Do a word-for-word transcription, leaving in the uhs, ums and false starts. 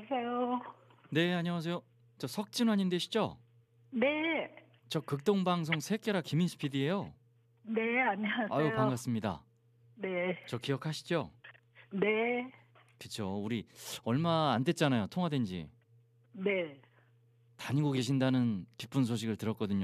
여보세요. 네, 안녕하세요. 저 석진환님 되시죠? 네. 저 극동방송 새끼라 김인수 피디예요. 네, 아유, 안녕하세요. 반갑습니다. 네. 저 기억하시죠? 네. 그쵸. 우리 얼마 안 됐잖아요. 통화된 지. 네. 다니고 계신다는 기쁜 소식을 들었거든요.